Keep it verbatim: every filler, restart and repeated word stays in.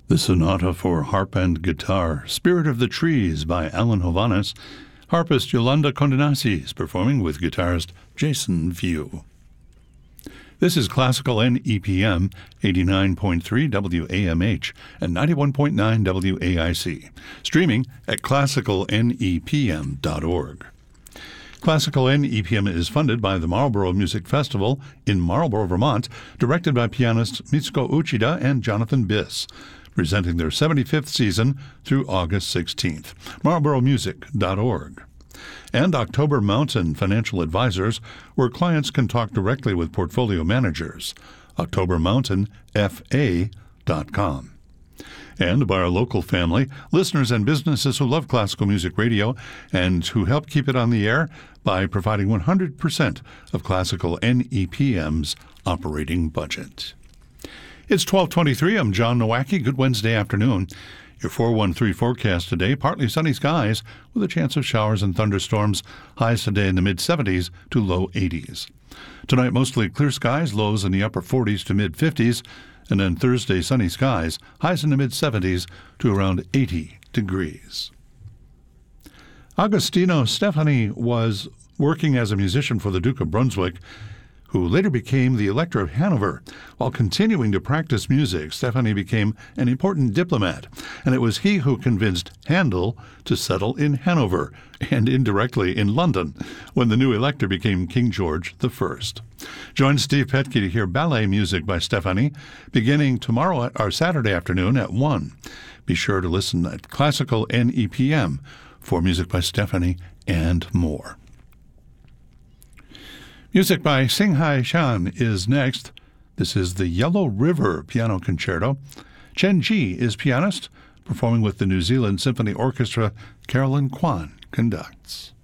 The Sonata for Harp and Guitar, Spirit of the Trees by Alan Hovhaness. Harpist Yolanda Condonasi is performing with guitarist Jason View. This is Classical N E P M, eighty-nine point three W A M H and ninety-one point nine W A I C, streaming at classical N E P M dot org. Classical N E P M is funded by the Marlborough Music Festival in Marlborough, Vermont, directed by pianists Mitsuko Uchida and Jonathan Biss, presenting their seventy-fifth season through August sixteenth. marlborough music dot org. And October Mountain Financial Advisors, where clients can talk directly with portfolio managers. october mountain f a dot com. And by our local family, listeners and businesses who love classical music radio and who help keep it on the air by providing one hundred percent of Classical N E P M's operating budget. It's twelve twenty-three. I'm John Nowacki. Good Wednesday afternoon. Your four one three forecast today, partly sunny skies with a chance of showers and thunderstorms. Highs today in the mid-seventies to low eighties. Tonight, mostly clear skies, lows in the upper forties to mid-fifties. And then Thursday, sunny skies, highs in the mid-seventies to around eighty degrees. Agostino Stefani was working as a musician for the Duke of Brunswick, who later became the Elector of Hanover. While continuing to practice music, Stefani became an important diplomat, and it was he who convinced Handel to settle in Hanover, and indirectly in London, when the new Elector became King George the First. Join Steve Petke to hear ballet music by Stefani, beginning tomorrow or Saturday afternoon at one. Be sure to listen at Classical N E P M for music by Stefani and more. Music by Singhai Shan is next. This is the Yellow River Piano Concerto. Chen Ji is pianist, performing with the New Zealand Symphony Orchestra. Carolyn Kwan conducts.